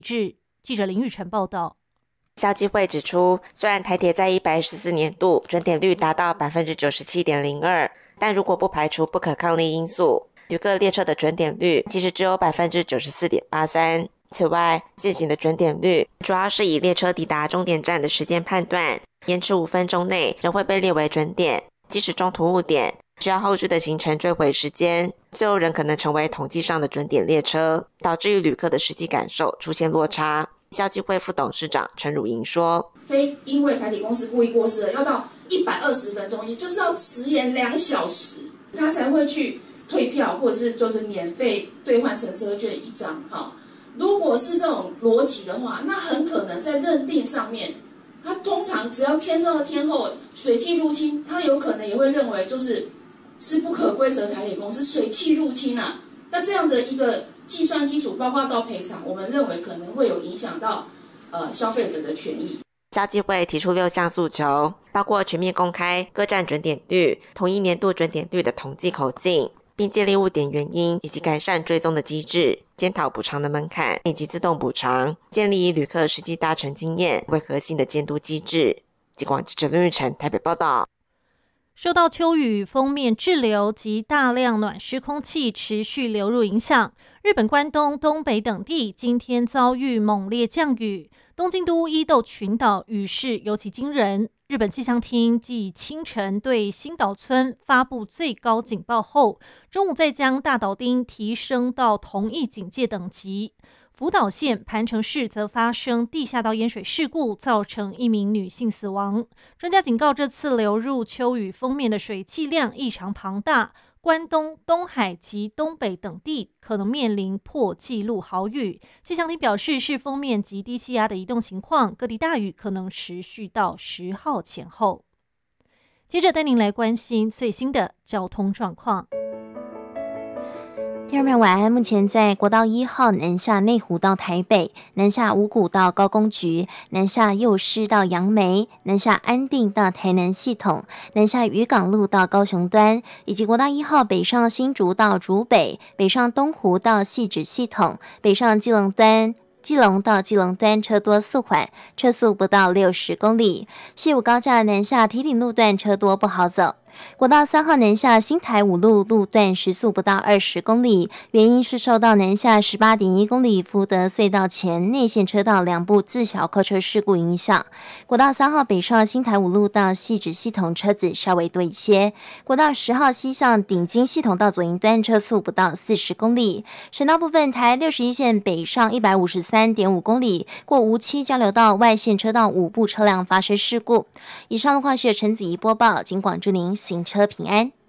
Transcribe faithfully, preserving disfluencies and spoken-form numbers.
至记者林玉成报道。 消基会指出，虽然台铁在一百一十四年度准点率达到 百分之九十七点零二， 但如果不排除不可抗力因素，旅客列车的准点率其实只有 百分之九十四点八三。此外，现行的准点率主要是以列车抵达终点站的时间判断，延迟五分钟内仍会被列为准点，即使中途误点，只要后续的行程追回时间，最后仍可能成为统计上的准点列车，导致与旅客的实际感受出现落差。消基会副董事长陈汝莹说， 非因为台铁公司故意过失了，要到一百二十分钟，也就是要迟延两小时，他才会去退票，或者是就是免费兑换乘车券一张。哈，如果是这种逻辑的话，那很可能在认定上面，他通常只要牵涉到天后水汽入侵，他有可能也会认为就是是不可规则台铁公司水汽入侵啊。那这样的一个计算基础，包括到赔偿，我们认为可能会有影响到呃消费者的权益。 消基会提出六项诉求，包括全面公开各站准点率、同一年度准点率的统计口径，并建立误点原因以及改善追踪的机制，检讨补偿的门槛以及自动补偿，建立以旅客实际搭乘经验为核心的监督机制。疾广记者林玉成台北报道。 受到秋雨锋面滞留及大量暖湿空气持续流入影响，日本关东、东北等地今天遭遇猛烈降雨，东京都伊豆群岛雨势尤其惊人。日本气象厅继清晨对新岛村发布最高警报后，中午再将大岛町提升到同一警戒等级。福岛县磐城市则发生地下道淹水事故，造成一名女性死亡。专家警告，这次流入秋雨锋面的水汽量异常庞大，关东、东海及东北等地可能面临破纪录豪雨。气象厅表示，是锋面及低气压的移动情况，各地大雨可能持续到十号前后。接着带您来关心最新的交通状况。 第二面晚安，目前在国道一号南下内湖到台北，南下五股到高工局，南下幼师到杨梅，南下安定到台南系统，南下渔港路到高雄端，以及国道一号北上新竹到竹北，北上东湖到汐止系统，北上基隆端。基隆到基隆端车多速缓，车速不到六十公里。西武高架南下堤顶路段车多不好走。国道三号南下新台五路路段时速不到二十公里，原因是受到南下 十八点一公里福德隧道前内线车道两部自小客车事故影响。国道三号北上新台五路到汐止系统车子稍微多一些。国道十号西向顶金系统到左营端车速不到四十公里。省道部分，台六十一线北上 一百五十三点五公里，过梧栖交流道外线车道五部车辆发生事故。以上路况是陈子怡播报，警广祝您行车平安。